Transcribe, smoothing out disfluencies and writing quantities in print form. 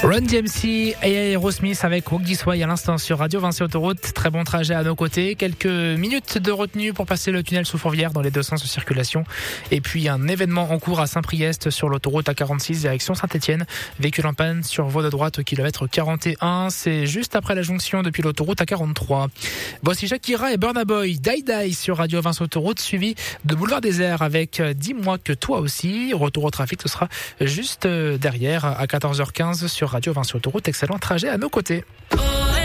Run DMC et Aerosmith avec Walk This Way à l'instant sur Radio Vinci Autoroute. Très bon trajet à nos côtés. Quelques minutes de retenue pour passer le tunnel sous Fourvière dans les deux sens de circulation. Et puis un événement en cours à Saint-Priest sur l'autoroute A46 direction Saint-Etienne. Véhicule en panne sur voie de droite au kilomètre 41. C'est juste après la jonction depuis l'autoroute A43. Voici Shakira et Burna Boy, Die Die sur Radio Vinci Autoroute, suivi de Boulevard Désert avec Dis-moi que toi aussi. Retour au trafic, ce sera juste derrière à 14h15 sur Radio Vinci Autoroute. Excellent trajet à nos côtés.